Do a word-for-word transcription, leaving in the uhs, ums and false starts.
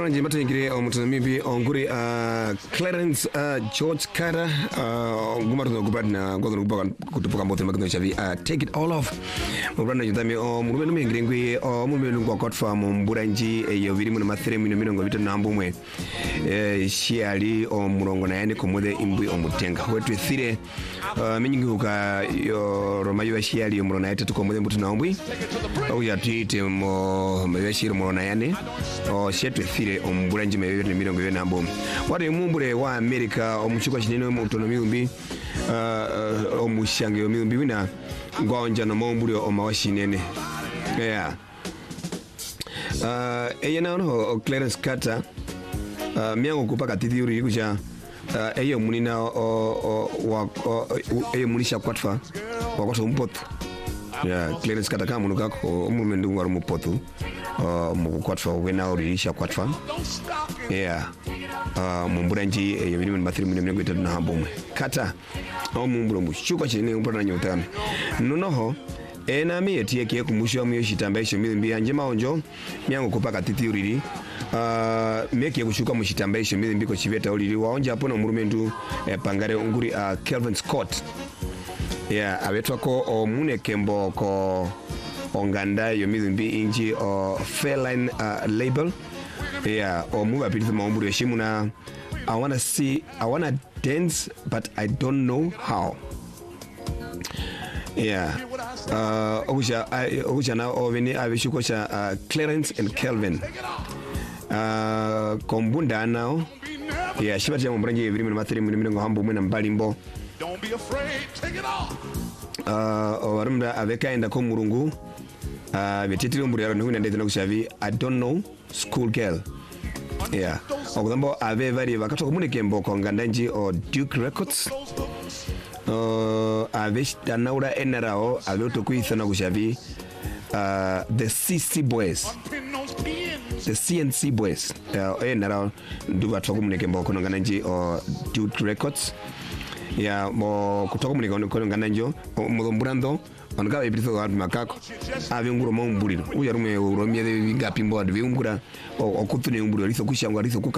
Mwana njimata ingire omutanamibi onguri uh, Clarence uh, George Carter uh, ngumatu ngubad na ngozo ngubaka kutupuka mbote magno chavi uh, take it all off mbrana njitami o murumenu mengire ngwi o murumenu ngwa kotfa mburanji eyo biri mu mathire mino mino ngobita nambumwe eh shiali o murongo na yane komode imbui omutenga wetu thire uh, minyingi uka yo romayo shiali yo murona yete tukomode mbutu nambui au ya tite mo meweshiro murona yane o shetu thire omburanji meyo ni mirongo yo nambumwe wari mumbure wa America omuchukwa chinene mu autonomy umbi uh, omushange yo mimbi wina ngwanja no mombure o mawashinene yeah uh eyena no Clarence Carter uh miango kupaka tithiuri kuja uh eyo munina o wa eyo munisha kwatfa wakoso mpoto yeah Clarence Carter kama munuka ko omumendu ngwaro mupoto uh mu kwatfa wena orisha kwatfa yeah uh mumburanji eyo biri mu mathiri mu nemwe gwetu na hambomwe Carter o mumburo mushuka chine umpona na nyotame nonoho ena mieti yake kumusho mu shitambaisho mimbi anje maonjo myango kupaka tithiuri uh meke kushuka mu shitambaisho mimbi ko chiveta ulili waonja hapo na murumendu eh, pangare unguri uh, Kelvin Scott yeah abetwa ko o munekembo ko onganda yo mimbi inji o Fairline uh, label yeah o muba pithu maumburo yeshimuna I wanna see I wanna dance but I don't know how yeah uh okusha okusha na oveni abishuko cha uh, Clarence and Kelvin uh kombunda nao yeah shibati ya mbranje ibiri mu mathiri mu mirongo hambo mwe na mbalimbo don't be afraid take it off uh owarumda abekaenda ko murungu uh betitiri mburi yaro ndina ndetena kushavi I don't know school girl yeah okudambo ave vari vakatoka munekembo kongandanji o Duke Records uh avesh danaura enarao alotokuithana kushavi uh the C C Boys the C N C Boys uh enarao nduba tokumunekembo kongandanji o Duke Records ya mo kutoka munekembo kongandanjo mudumburando ongabe bitho wa makako ave nguro mo mbuliro uyarume uromye ngapi mbo ade ngura okutune mbuliro liso kushangwa liso